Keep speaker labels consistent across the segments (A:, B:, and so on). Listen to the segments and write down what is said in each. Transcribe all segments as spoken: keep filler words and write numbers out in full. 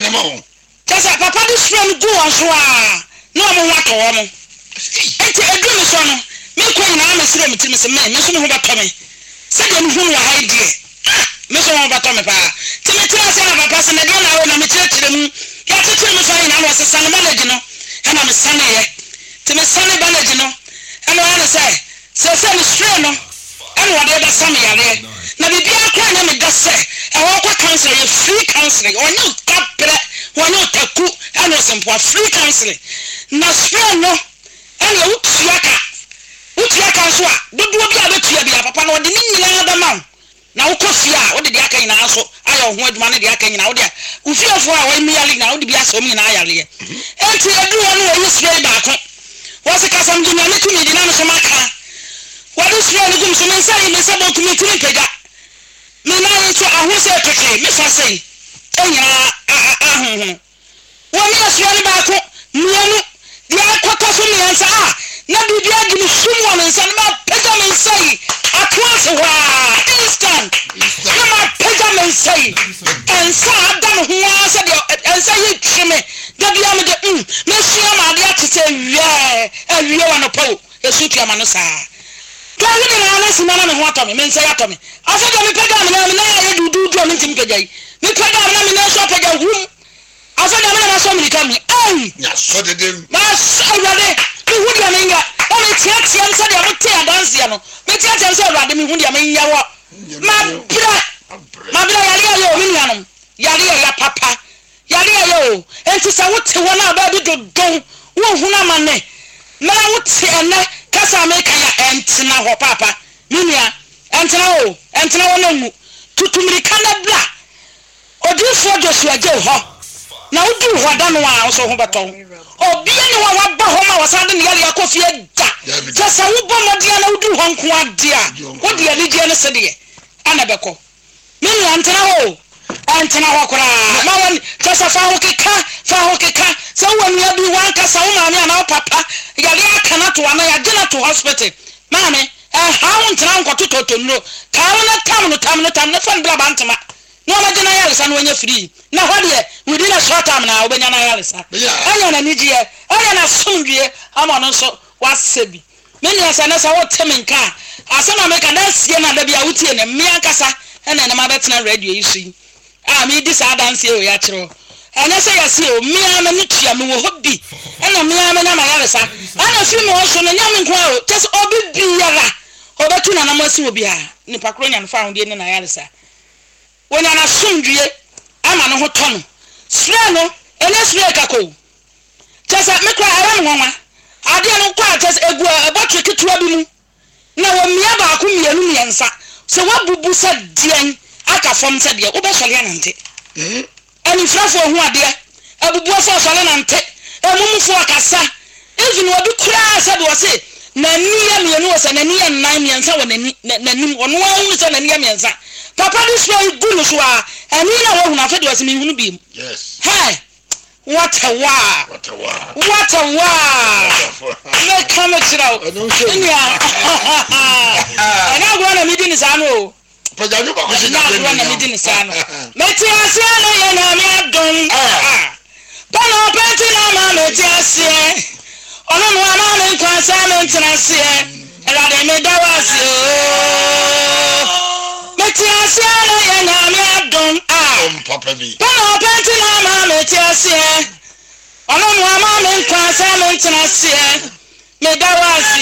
A: na mo
B: kasa papa di spray go on so a no mo wa to wo no enti edu mi so no me ko na me sire mi ti me se me me so me ho ba to me se de me hu wa ha die me so mo ba to me pa ti me tira se na papa se na de na wo na me tire tire mu ya tire me so na no se san manage no e na me san ye ti me san manage no e no ana say se se me spray no e no de da san yare na bibi akwa na me da se e wo kwa cancer ye free counseling onye kapre onye taku e no sempo free counseling na spray no e na utiaka utiaka so a dodo bi abetua bi papa na ode ni nyina da ma na wo kofia ode de aka nyina so ayo ho aduma ne de aka nyina ode ufiofo a wo mi yale na ode bi asom nyina ayale enti edu wo no wo spray ba ko wo se kasam du na ne tumi di na no so maka wo do spray ne gum so men sai me sabo tumi tumi pega me na yin so aho se keke me fa sei enyina ahun wo mi spray ne ba ko mienu dia akota so me ansa ah na bibia gi me sumo me ansa na pega me sai atwas wa instant na ma pega me sai ansa adam ho ansa de ansa yi tweme da bia me de mm me sua ma de atete wie awie wa no po esu tua ma no sa ka ni na na sima na me ho atomi me nsa ya atomi asa de me pega me na me na ya dudu du me ntim pega yi me pega me na me na so pega hum asa de me na so me ka me ai
A: ya so de dem
B: ma so awade me hu de me nga o me tia tia nsa de mo tia dance ya no me tia tia nsa awade me hu de me nya wo ma bra ma bra ya ya yo me nuanom ya ya ya papa ya ya yo enti sa wo te wona ba bi dodon wo hu na mane na wo te ene kasa me ka ya entina ho papa me nua entina o entina wo na mu tutumri kana bla odifo Joshua je ho na udi ho da no a so ho beton obi ni wa wa ba ho ma wasade ne yale akofie da kasa wo bo modia na udi ho nko ade a wo de ani die ne se de ana beko me nua entina ho entina ho kora ma won kasa fa ho keka fa ho keka se wo nua bi wan kasa wo ma me na papa yale akana to ana ya gina to hospital mame eh ha won entina nko tototo no ka wona tam no tam no tam no fan bla bantama no ma gina yale san wonya free na ho de within a short time na obenya na yale sa anya na nijie anya na sumdue ama no so wasebi me ni asa na sa wo temenka asema me ka na sie na da bia wutie ne me ankasa ena na ma betena radio yi so ah me di sa dance o ya kiro anya se ya se o me ama no tua me wo hobi ena me ama na ma yale sa ana fi me wo so no nya me nko o tes obi biara obetu na na mo si obi a ni pakro nya no fa hunde ne na yale sa wonya na sumdue ama no ho tono sra no ene sra kako tesa me kwa ara no nwa ade no kwa tesa egu abotwe ketua bi mu na wo mia ba ko mienu miensa se wabubu sa dien aka fom sa de wo be sole nante eh ani frafo ho ade abubu afo sole nante emumfo akasa even wo bi kura sa de wo se na niya mienu wo se na niya nnan miensa wo nani nanim ono wa hu se na niya miensa papa this way gulu so a ani na wo hu na fe de wo se me hu no bi
A: yes
B: hey what a wow
A: what a wow
B: what a wow me come chirawo nya ana gwa na midi ni sano
A: pajanyo ba ko si
B: na gwa na midi ni sano meti asia na ye na me adon bana penti na ma meti asia ono no ama me kwa sa me ntina asia era de me dawasi o meti asia na ye na me adon ah
A: papa bi
B: bana penti na ma meti asia ono no ama me kwa sa me ntina asia me dawasi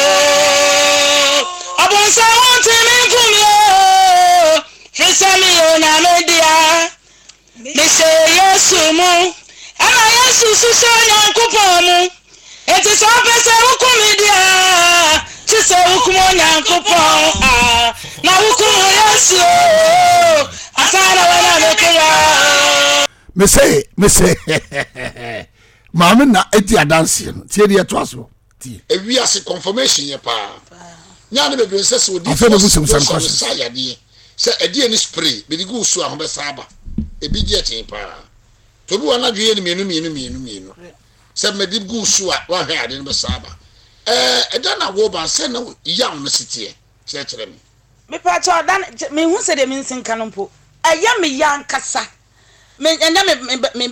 B: o abonsa wonte me fumio fisami o na media me say yesu mu ana yesu suso nyankopon mu eti so pese hukumi dia ti se hukumo nyankopon ah na hukumo yesu asara wana mekira
C: me say me say mama na eti adanse no tie de to aso tie
A: ewi ase confirmation ye pa nya na bebre se se odi
C: afa na busum san kwaso
A: sa ya de se edi ni spray be di gu su a ho be saba ebi je chen pa to bi wana dwe ni mienu mienu mienu mienu se me di gu su a wa hwe ade no be saba eh eda na wo ban se na yam no sitie kire kire me
B: me pa cha dan me hu se de me nsin kanompo aya me yankasa me enda me me